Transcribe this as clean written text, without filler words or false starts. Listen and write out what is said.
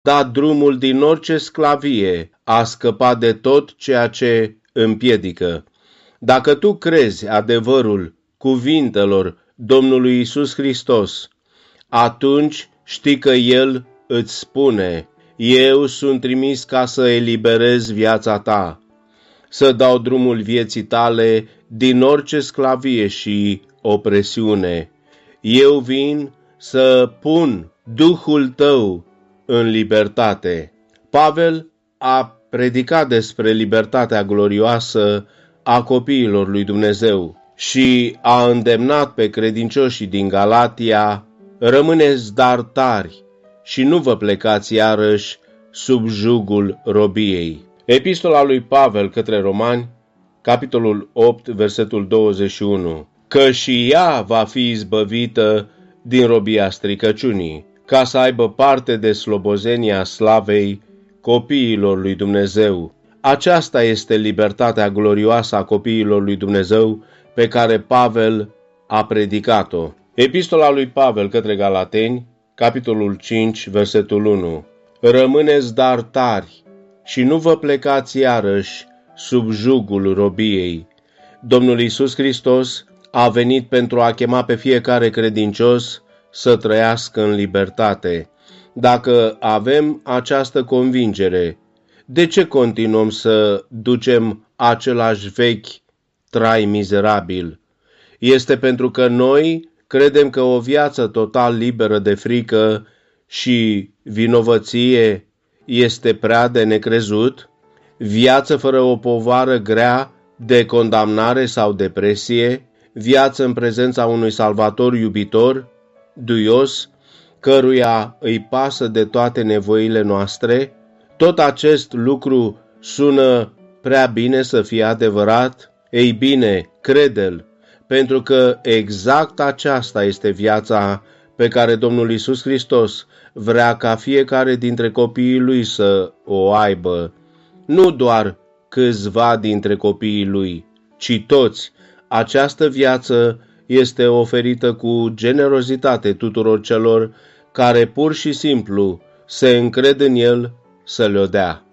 dat drumul din orice sclavie, a scăpat de tot ceea ce împiedică. Dacă tu crezi adevărul cuvintelor Domnului Iisus Hristos, atunci știi că El îți spune: eu sunt trimis ca să eliberez viața ta, să dau drumul vieții tale din orice sclavie și opresiune. Eu vin să pun Duhul tău în libertate. Pavel a predicat despre libertatea glorioasă a copiilor lui Dumnezeu și a îndemnat pe credincioșii din Galatia: rămâneți dar tari și nu vă plecați iarăși sub jugul robiei. Epistola lui Pavel către Romani, capitolul 8, versetul 21. Că și ea va fi izbăvită din robia stricăciunii, ca să aibă parte de slobozenia slavei copiilor lui Dumnezeu. Aceasta este libertatea glorioasă a copiilor lui Dumnezeu pe care Pavel a predicat-o. Epistola lui Pavel către Galateni, capitolul 5, versetul 1. Rămâneți dar tari și nu vă plecați iarăși sub jugul robiei. Domnul Iisus Hristos a venit pentru a chema pe fiecare credincios să trăiască în libertate. Dacă avem această convingere, de ce continuăm să ducem același vechi trai mizerabil? Este pentru că noi credem că o viață total liberă de frică și vinovăție este prea de necrezut? Viață fără o povară grea de condamnare sau depresie? Viață în prezența unui Salvator iubitor, duios, căruia îi pasă de toate nevoile noastre? Tot acest lucru sună prea bine să fie adevărat? Ei bine, crede-l, pentru că exact aceasta este viața pe care Domnul Iisus Hristos vrea ca fiecare dintre copiii Lui să o aibă. Nu doar câțiva dintre copiii Lui, ci toți. Această viață este oferită cu generozitate tuturor celor care pur și simplu se încred în El să le-o dea.